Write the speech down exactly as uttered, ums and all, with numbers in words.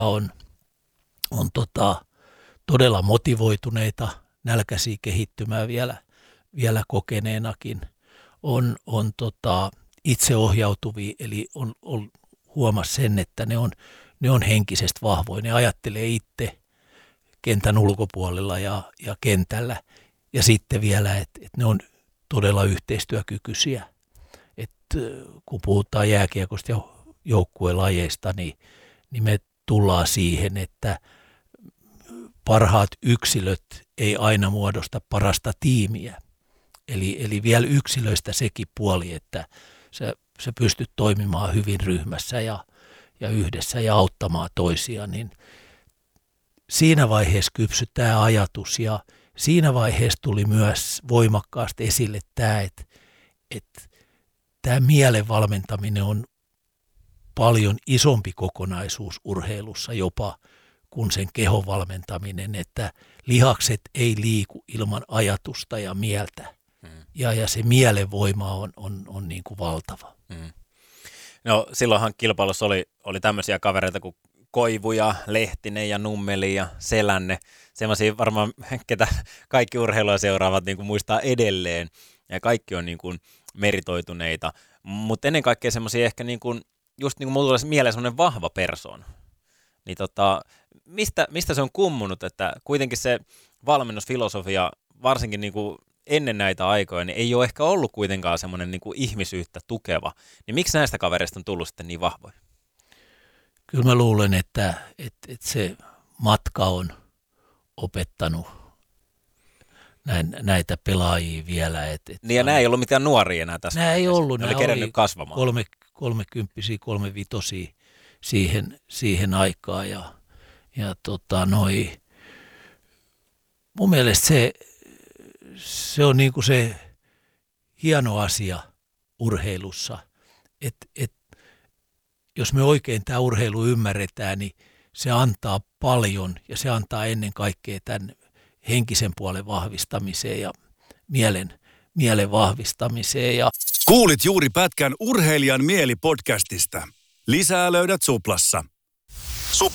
on, on tota, todella motivoituneita, nälkäisiä kehittymään vielä, vielä kokeneenakin. On, on tota, itseohjautuvia, eli on, on huomasi sen, että ne on, ne on henkisesti vahvoja. Ne ajattelee itse kentän ulkopuolella ja, ja kentällä. Ja sitten vielä, että, että ne on todella yhteistyökykyisiä. Että kun puhutaan jääkiekosta ja joukkuelajeista, niin, niin me tullaan siihen, että parhaat yksilöt ei aina muodosta parasta tiimiä. Eli, eli vielä yksilöistä sekin puoli, että sä, sä pystyt toimimaan hyvin ryhmässä ja, ja yhdessä ja auttamaan toisia, niin siinä vaiheessa kypsyi tämä ajatus ja siinä vaiheessa tuli myös voimakkaasti esille tämä, että, että tämä mielen valmentaminen on paljon isompi kokonaisuus urheilussa jopa kuin sen kehon valmentaminen, että lihakset ei liiku ilman ajatusta ja mieltä. Hmm. Ja, ja se mielenvoima on, on, on niin kuin valtava. Hmm. No silloinhan kilpailussa oli, oli tämmöisiä kavereita kuin Koivu ja Lehtinen ja Nummeli ja Selänne. Semmoisia varmaan, ketä kaikki urheilua seuraavat niin kuin muistaa edelleen. Ja kaikki on niin kuin meritoituneita. Mutta ennen kaikkea semmoisia ehkä niin kuin, just niin kuin mulla tulee mieleen semmoinen vahva persoona. Niin tota, mistä, mistä se on kummunut, että kuitenkin se valmennusfilosofia, varsinkin niin kuin ennen näitä aikoja, niin ei ole ehkä ollut kuitenkaan semmoinen niin kuin ihmisyyttä tukeva. Niin miksi näistä kavereista on tullut sitten niin vahvoja? Kyllä mä luulen, että, että, että se matka on opettanut näin, näitä pelaajia vielä. Että, että niin ja nämä ei ollut mitään nuoria enää tässä. Nämä ei ollut. Ne oli kerennyt kasvamaan. Kolme, kolmekymppisiä, kolmevitosia siihen, siihen aikaan. Ja, ja tota noi, mun mielestä se, se on niinku se hieno asia urheilussa, että et, jos me oikein tämä urheilu ymmärretään, niin se antaa paljon ja se antaa ennen kaikkea tämän henkisen puolen vahvistamiseen ja mielen, mielen vahvistamiseen. Ja kuulit juuri pätkän Urheilijan mieli -podcastista. Lisää löydät Suplassa.